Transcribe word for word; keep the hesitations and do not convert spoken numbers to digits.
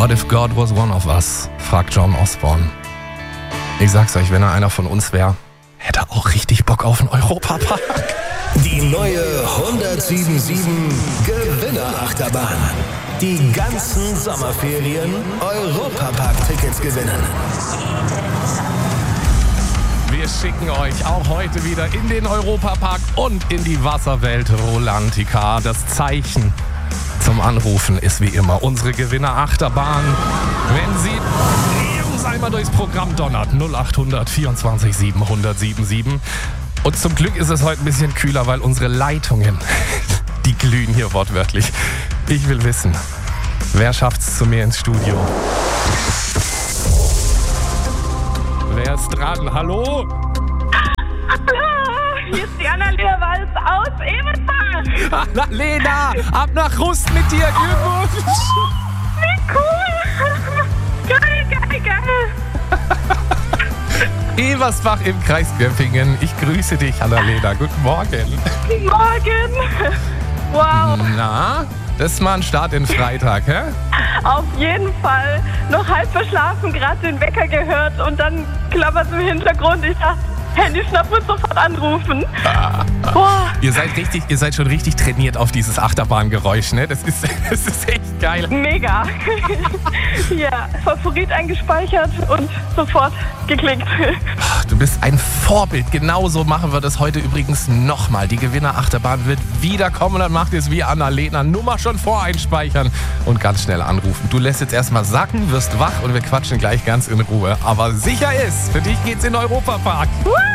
What if God was one of us? Fragt John Osborne. Ich sag's euch, wenn er einer von uns wäre, hätte er auch richtig Bock auf einen Europapark. Die neue hundertsieben sieben Gewinnerachterbahn. Die ganzen Sommerferien Europapark-Tickets gewinnen. Wir schicken euch auch heute wieder in den Europapark und in die Wasserwelt Rolantica. Das Zeichen zum Anrufen ist wie immer unsere Gewinnerachterbahn. Wenn sie uns einmal durchs Programm donnert, null acht hundert vierundzwanzig siebenhundert siebenundsiebzig. Und zum Glück ist es heute ein bisschen kühler, weil unsere Leitungen, die glühen hier wortwörtlich. Ich will wissen, wer schafft's zu mir ins Studio? Wer ist dran? Hallo? Hallo, hier ist die Annalena Walz aus Ebersbach. Annalena, ab nach Rust mit dir, Glückwunsch! Wie cool! Geil, geil, geil! Eversbach im Kreis Göppingen. Ich grüße dich, Annalena. Guten Morgen. Guten Morgen! Wow! Na, das ist mal ein Start in Freitag, hä? Auf jeden Fall. Noch halb verschlafen, gerade den Wecker gehört und dann klappert es im Hintergrund. Ich dachte, Handy schnappen und sofort anrufen. Ah, ah. Boah. Ihr seid richtig, ihr seid schon richtig trainiert auf dieses Achterbahngeräusch, ne? Das ist, das ist echt geil. Mega. Ja, Favorit eingespeichert und sofort geklickt. Du bist ein Vorbild. Genauso machen wir das heute übrigens nochmal. Die Gewinnerachterbahn wird wiederkommen. Dann macht ihr es wie Annalena. Nummer schon voreinspeichern und ganz schnell anrufen. Du lässt jetzt erstmal sacken, wirst wach und wir quatschen gleich ganz in Ruhe. Aber sicher ist, für dich geht's in den Europapark. Woo!